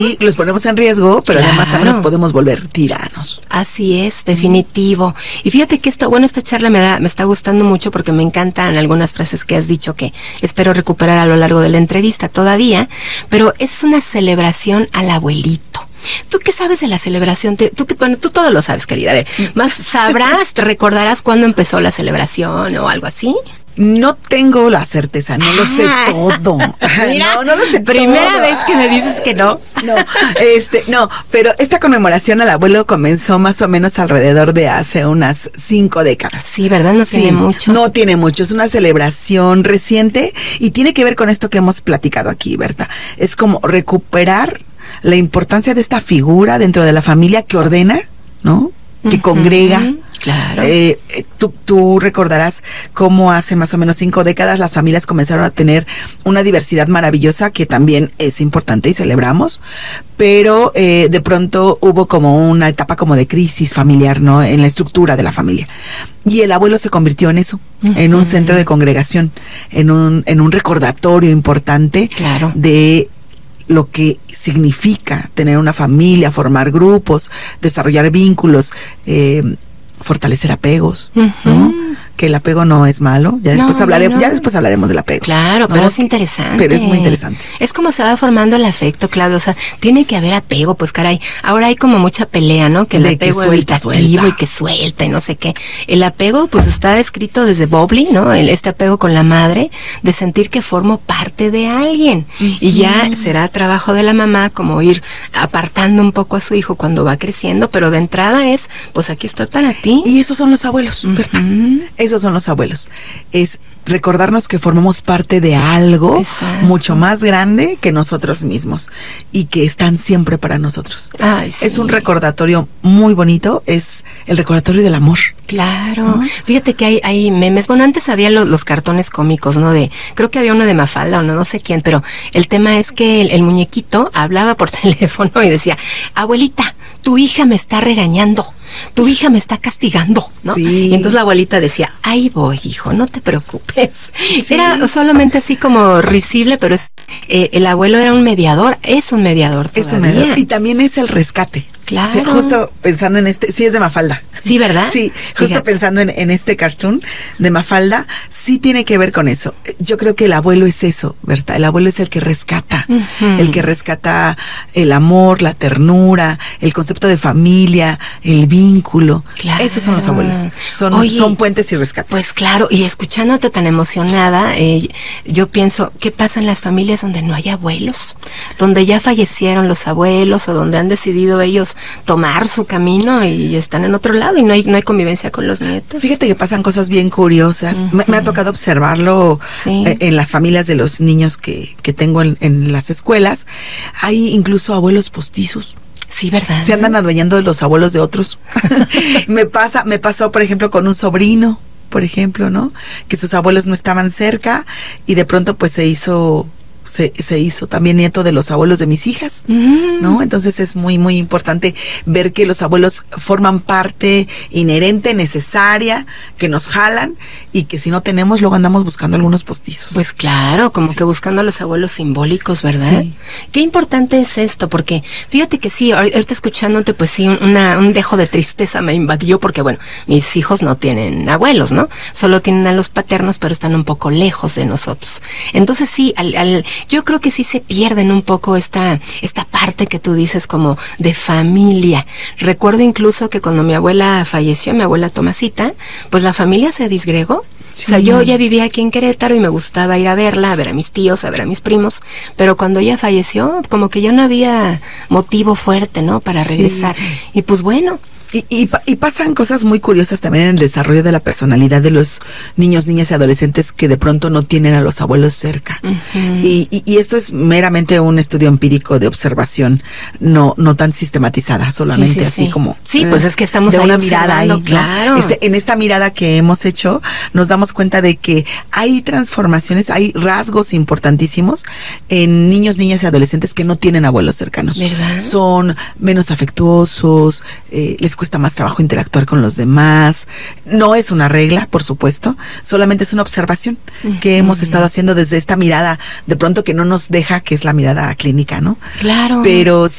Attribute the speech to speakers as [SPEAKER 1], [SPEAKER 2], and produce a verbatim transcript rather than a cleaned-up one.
[SPEAKER 1] Y los ponemos en riesgo, pero
[SPEAKER 2] Claro.
[SPEAKER 1] además también nos podemos volver tiranos.
[SPEAKER 2] Así es, definitivo. Y fíjate que esto, bueno, esta charla me da, me está gustando mucho porque me encantan algunas frases que has dicho que espero recuperar a lo largo de la entrevista todavía, pero es una celebración al abuelito. ¿Tú qué sabes de la celebración? Te- Tú, que- bueno, tú todo lo sabes, querida. A ver, más sabrás, te recordarás cuándo empezó la celebración o algo así.
[SPEAKER 1] No tengo la certeza, no lo sé
[SPEAKER 2] Ah.
[SPEAKER 1] todo.
[SPEAKER 2] Mira,
[SPEAKER 1] no, no lo sé
[SPEAKER 2] primera
[SPEAKER 1] todo.
[SPEAKER 2] vez que me dices que no.
[SPEAKER 1] No, este, no, pero esta conmemoración al abuelo comenzó más o menos alrededor de hace unas cinco décadas.
[SPEAKER 2] Sí, ¿verdad? No tiene
[SPEAKER 1] Sí,
[SPEAKER 2] mucho.
[SPEAKER 1] No tiene mucho, es una celebración reciente y tiene que ver con esto que hemos platicado aquí, Berta. Es como recuperar la importancia de esta figura dentro de la familia que ordena, ¿no? Que
[SPEAKER 2] Ujú,
[SPEAKER 1] congrega.
[SPEAKER 2] Claro.
[SPEAKER 1] Eh, eh, tú, tú recordarás cómo hace más o menos cinco décadas las familias comenzaron a tener una diversidad maravillosa que también es importante y celebramos, pero eh, de pronto hubo como una etapa como de crisis familiar, ¿no? En la estructura de la familia. Y el abuelo se convirtió en eso, uh-huh. en un centro de congregación, en un, en un recordatorio importante
[SPEAKER 2] Claro.
[SPEAKER 1] de lo que significa tener una familia, formar grupos, desarrollar vínculos, eh, fortalecer apegos, uh-huh. ¿no? Que el apego no es malo, ya después
[SPEAKER 2] no,
[SPEAKER 1] hablaremos,
[SPEAKER 2] no, no.
[SPEAKER 1] ya después hablaremos del apego.
[SPEAKER 2] Claro,
[SPEAKER 1] ¿no?
[SPEAKER 2] pero es interesante.
[SPEAKER 1] Pero es muy interesante.
[SPEAKER 2] Es como se va formando el afecto, Claudia, o sea, tiene que haber apego, pues caray, ahora hay como mucha pelea, ¿no? Que el
[SPEAKER 1] De
[SPEAKER 2] apego
[SPEAKER 1] que suelta,
[SPEAKER 2] evitativo
[SPEAKER 1] suelta.
[SPEAKER 2] y que suelta y no sé qué. El apego, pues está escrito desde Bobley, ¿no? El, este apego con la madre, de sentir que formo parte de alguien. Uh-huh. Y ya será trabajo de la mamá como ir apartando un poco a su hijo cuando va creciendo, pero de entrada es, pues aquí estoy para ti.
[SPEAKER 1] Y esos son los abuelos, uh-huh. Berta. Esos son los abuelos. Es recordarnos que formamos parte de algo
[SPEAKER 2] Exacto.
[SPEAKER 1] mucho más grande que nosotros mismos y que están siempre para nosotros.
[SPEAKER 2] Ay, sí.
[SPEAKER 1] Es un recordatorio muy bonito, es el recordatorio del amor.
[SPEAKER 2] Claro,
[SPEAKER 1] ¿no?
[SPEAKER 2] Fíjate que hay, hay memes, bueno, antes había lo, los cartones cómicos, ¿no? De, creo que había uno de Mafalda o no, no sé quién, pero el tema es que el, el muñequito hablaba por teléfono y decía, abuelita, tu hija me está regañando, tu hija me está castigando, ¿no?
[SPEAKER 1] Sí.
[SPEAKER 2] Y entonces la abuelita decía, ahí voy, hijo, no te preocupes.
[SPEAKER 1] Sí.
[SPEAKER 2] Era solamente así como risible, pero es, eh, el abuelo era un mediador, es un mediador todavía.
[SPEAKER 1] Es un mediador. Y también es el rescate.
[SPEAKER 2] Claro.
[SPEAKER 1] Sí, justo pensando en este, sí es de Mafalda.
[SPEAKER 2] Sí, ¿verdad?
[SPEAKER 1] Sí, justo
[SPEAKER 2] Fíjate.
[SPEAKER 1] pensando en, en este cartoon de Mafalda, sí tiene que ver con eso. Yo creo que el abuelo es eso, Berta. El abuelo es el que rescata, uh-huh. el que rescata el amor, la ternura, el concepto de familia, el vínculo.
[SPEAKER 2] Claro.
[SPEAKER 1] Esos son los abuelos. Son,
[SPEAKER 2] Oye,
[SPEAKER 1] son puentes y rescates.
[SPEAKER 2] Pues claro, y escuchándote tan emocionada, eh, yo pienso, ¿qué pasa en las familias donde no hay abuelos? Donde ya fallecieron los abuelos o donde han decidido ellos tomar su camino y están en otro lado y no hay no hay convivencia con los nietos.
[SPEAKER 1] Fíjate que pasan cosas bien curiosas. Uh-huh. me, me ha tocado observarlo
[SPEAKER 2] sí.
[SPEAKER 1] eh, en las familias de los niños que, que tengo en, en las escuelas. Hay incluso abuelos postizos.
[SPEAKER 2] Sí, ¿verdad?
[SPEAKER 1] Se andan adueñando de los abuelos de otros. me pasa, me pasó, por ejemplo, con un sobrino, por ejemplo, ¿no? Que sus abuelos no estaban cerca y de pronto pues se hizo Se, se hizo también nieto de los abuelos de mis hijas, mm. ¿no? Entonces es muy, muy importante ver que los abuelos forman parte inherente, necesaria, que nos jalan y que si no tenemos, luego andamos buscando algunos postizos.
[SPEAKER 2] Pues claro, como sí. que buscando a los abuelos simbólicos, ¿verdad?
[SPEAKER 1] Sí.
[SPEAKER 2] Qué importante es esto, porque fíjate que sí, ahorita escuchándote, pues sí, una, un dejo de tristeza me invadió, porque bueno, mis hijos no tienen abuelos, ¿no? Solo tienen a los paternos, pero están un poco lejos de nosotros. Entonces sí, al, al yo creo que sí se pierden un poco esta, esta parte que tú dices como de familia. Recuerdo incluso que cuando mi abuela falleció, mi abuela Tomasita, pues la familia se disgregó. Sí. O sea, yo ya vivía aquí en Querétaro y me gustaba ir a verla, a ver a mis tíos, a ver a mis primos, pero cuando ella falleció, como que ya no había motivo fuerte, ¿no? Para regresar. Sí. Y pues bueno.
[SPEAKER 1] Y, y, y pasan cosas muy curiosas también en el desarrollo de la personalidad de los niños, niñas y adolescentes que de pronto no tienen a los abuelos cerca. Uh-huh. Y, y, y esto es meramente un estudio empírico de observación, no no tan sistematizada, solamente
[SPEAKER 2] sí, sí,
[SPEAKER 1] así
[SPEAKER 2] sí.
[SPEAKER 1] como...
[SPEAKER 2] Sí, eh, pues es que estamos
[SPEAKER 1] de
[SPEAKER 2] ahí
[SPEAKER 1] una mirada ahí, ¿no?
[SPEAKER 2] Claro.
[SPEAKER 1] Este, en esta mirada que hemos hecho, nos damos cuenta de que hay transformaciones, hay rasgos importantísimos en niños, niñas y adolescentes que no tienen abuelos cercanos.
[SPEAKER 2] ¿Verdad?
[SPEAKER 1] Son menos afectuosos, eh, les cuesta más trabajo interactuar con los demás. No es una regla, por supuesto, solamente es una observación uh-huh. que hemos estado haciendo desde esta mirada, de pronto que no nos deja, que es la mirada clínica, ¿no?
[SPEAKER 2] Claro.
[SPEAKER 1] Pero